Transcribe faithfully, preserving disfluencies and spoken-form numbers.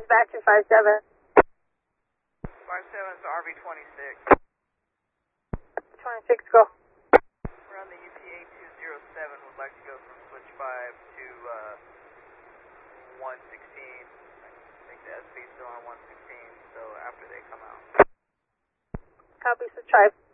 back to five seven. five seven is R V twenty-six. twenty-six, go. We're on the U P A two zero seven. Would like to go from switch five to uh, one sixteen. I think the S P is still on one sixteen, so after they come out. Copy, switch five.